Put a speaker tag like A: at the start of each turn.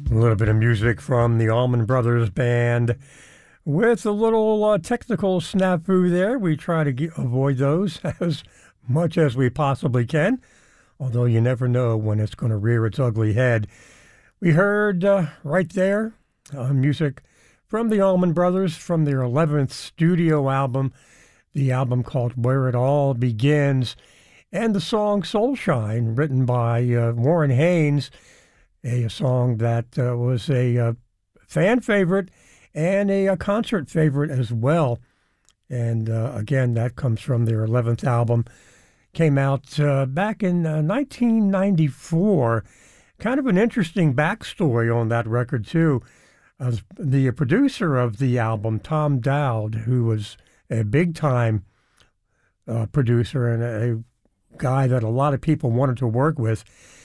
A: A little bit of music from the Allman Brothers Band with a little technical snafu there. We try to avoid those as much as we possibly can, although you never know when it's going to rear its ugly head. We heard right there music from the Allman Brothers from their 11th studio album, the album called Where It All Begins, and the song Soulshine, written by Warren Haynes, a song that was a fan favorite and a concert favorite as well. And again, that comes from their 11th album. Came out back in 1994. Kind of an interesting backstory on that record, too. The producer of the album, Tom Dowd, who was a big-time producer and a guy that a lot of people wanted to work with,